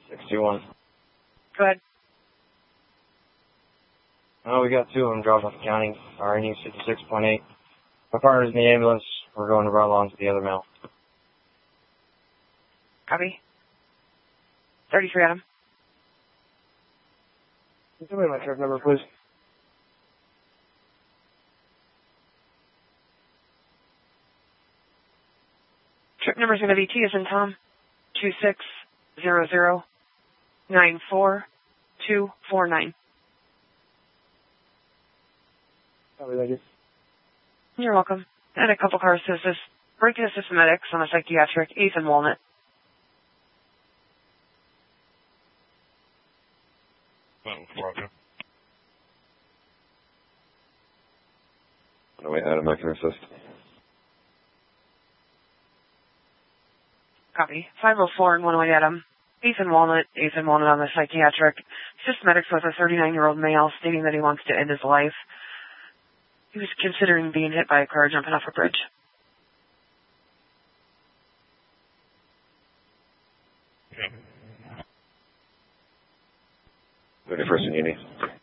621. Go ahead. Oh, we got two of them dropped off the county. Our needs 56.8. My partner's in the ambulance. We're going to Rutland to the other male. Copy. 33 Adam. Tell me my trip number, please. Trip number is going to be T as in Tom, 2600-94249. Copy, thank you. You're welcome. And a couple cars to assist. Breaking assist medics on a psychiatric, 8th and Walnut. Roger. No way, Adam, I can assist. Copy. 504 and 108 Adam. 8th and Walnut on the psychiatric. Assist medics with a 39-year-old male stating that he wants to end his life. He was considering being hit by a car jumping off a bridge. Okay. 31st and Uni.